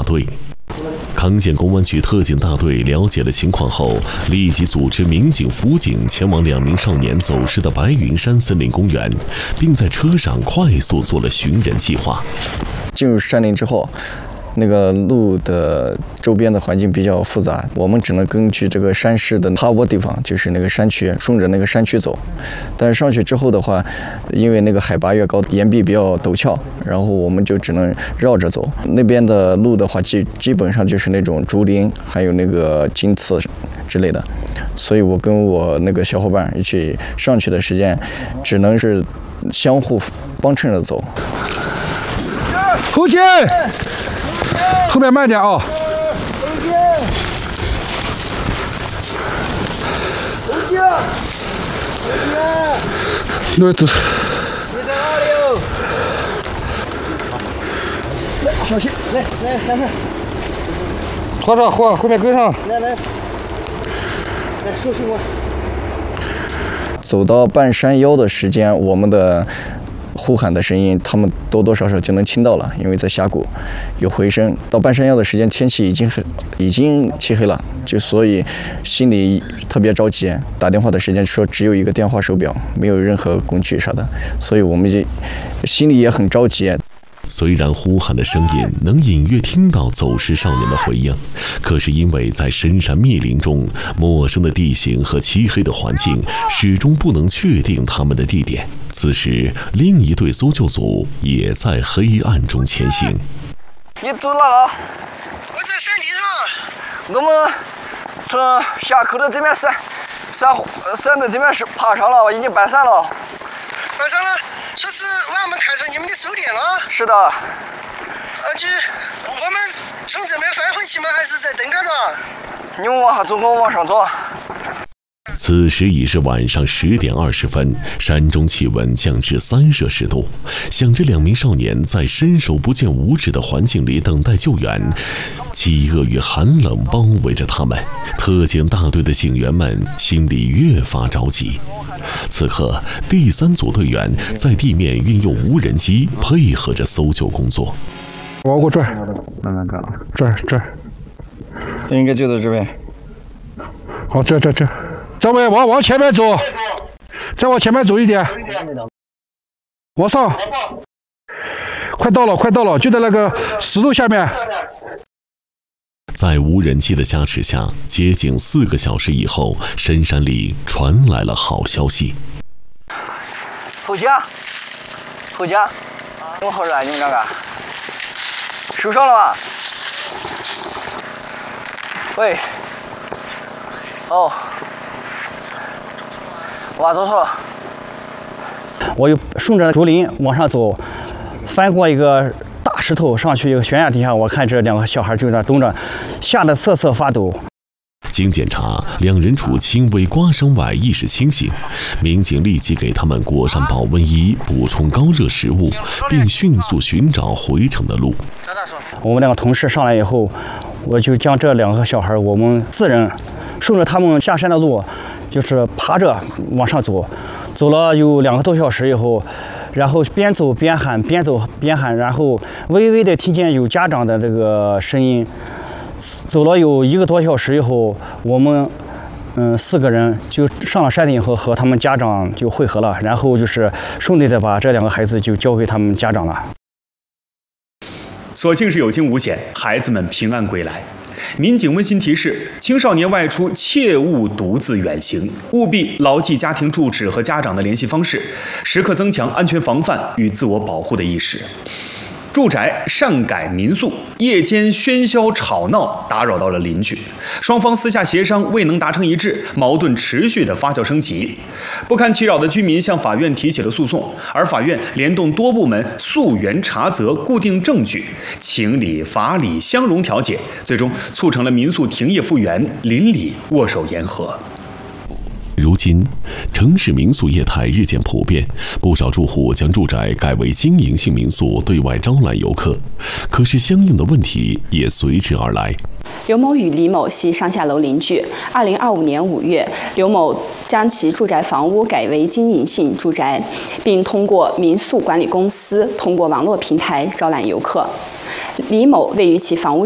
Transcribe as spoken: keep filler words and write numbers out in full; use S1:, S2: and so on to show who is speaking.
S1: 队。康县公安局特警大队了解了情况后，立即组织民警、辅警前往两名少年走失的白云山森林公园，并在车上快速做了寻人计划。
S2: 进入山林之后，那个路的周边的环境比较复杂，我们只能根据这个山势的趴窝地方，就是那个山区，顺着那个山区走。但是上去之后的话，因为那个海拔越高，岩壁比较陡峭，然后我们就只能绕着走。那边的路的话，基基本上就是那种竹林，还有那个荆刺之类的。所以我跟我那个小伙伴一起上去的时间，只能是相互帮衬着走。
S3: 后进，后面慢点啊！
S4: 后进，后进，后进。
S3: 那走。
S4: 你在哪里哦？来，小心，来来来来。
S3: 拖上后后面跟上。
S4: 来来，来小心我。
S2: 走到半山腰的时间，我们的呼喊的声音，他们多多少少就能听到了，因为在峡谷有回声。到半山腰的时间，天气已经很已经漆黑了，就所以心里特别着急。打电话的时间说只有一个电话手表，没有任何工具啥的，所以我们就心里也很着急。
S1: 虽然呼喊的声音能隐约听到走失少年的回应，可是因为在深山密林中，陌生的地形和漆黑的环境，始终不能确定他们的地点。此时，另一队搜救组也在黑暗中前行。
S4: 你走哪了？我在山顶上。我们从峡口的这边山山山的这边是爬上了，已经搬山了。搬山了？说是往我们看出你们的收点了？是的。呃，就我们从这边翻回去吗？还是在登杆上？你们往下走，我往上走。
S1: 此时已是晚上十点二十分，山中气温降至三摄氏度。想着两名少年在伸手不见五指的环境里等待救援，饥饿与寒冷包围着他们，特警大队的警员们心里越发着急。此刻，第三组队员在地面运用无人机配合着搜救工作。
S3: 往过转，
S2: 慢慢干，
S3: 转转，
S2: 应该就在这边。
S3: 好，这这这，张伟往往前面走，再往前面走一点，往上，快到了，快到了，就在那个石头下面。
S1: 在无人机的加持下，接近四个小时以后，深山里传来了好消息。
S4: 后姐，后姐，怎么好热啊？你们两个受伤了吗？喂，哦，挖着了。
S5: 我又顺着竹林往上走，翻过一个大石头上去，一个悬崖底下，我看这两个小孩就在蹲着，吓得瑟瑟发抖。
S1: 经检查，两人除轻微刮伤外意识清醒，民警立即给他们裹上保温衣，补充高热食物，并迅速寻找回程的路。
S5: 我们两个同事上来以后，我就将这两个小孩，我们四人顺着他们下山的路，就是爬着往上走，走了有两个多小时以后，然后边走边喊，边走边喊，然后微微的听见有家长的这个声音。走了有一个多小时以后，我们嗯四个人就上了山顶以后和他们家长就会合了，然后就是顺利的把这两个孩子就交给他们家长了。
S6: 所幸是有惊无险，孩子们平安归来。民警温馨提示：青少年外出切勿独自远行，务必牢记家庭住址和家长的联系方式，时刻增强安全防范与自我保护的意识。住宅擅改民宿，夜间喧嚣吵闹打扰到了邻居，双方私下协商未能达成一致，矛盾持续的发酵升级。不堪其扰的居民向法院提起了诉讼，而法院联动多部门溯源查责，固定证据，情理法理相融调解，最终促成了民宿停业复原，邻里握手言和。
S1: 如今，城市民宿业态日渐普遍，不少住户将住宅改为经营性民宿，对外招揽游客。可是，相应的问题也随之而来。
S7: 刘某与李某系上下楼邻居。二零二五年五月，刘某将其住宅房屋改为经营性住宅，并通过民宿管理公司通过网络平台招揽游客。李某位于其房屋